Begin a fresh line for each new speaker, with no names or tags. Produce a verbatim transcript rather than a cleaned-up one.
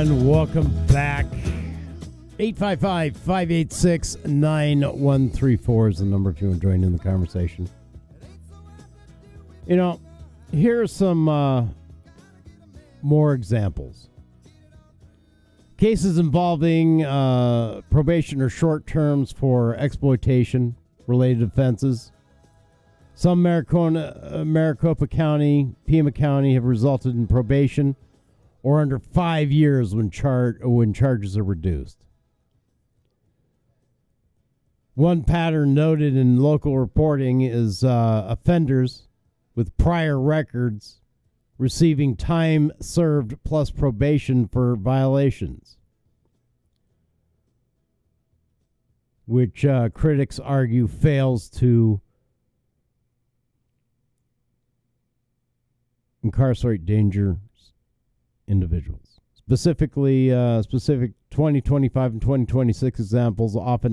And welcome back. eight five five, five eight six, nine one three four is the number if you want to join in the conversation. You know, here are some uh, more examples. Cases involving uh, probation or short terms for exploitation related offenses. Some Maricopa, uh, Maricopa County, Pima County have resulted in probation or under five years when char- when charges are reduced. One pattern noted in local reporting is uh, offenders with prior records receiving time served plus probation for violations, which uh, critics argue fails to incarcerate dangerous individuals. Specifically, uh, specific twenty twenty-five and twenty twenty-six examples often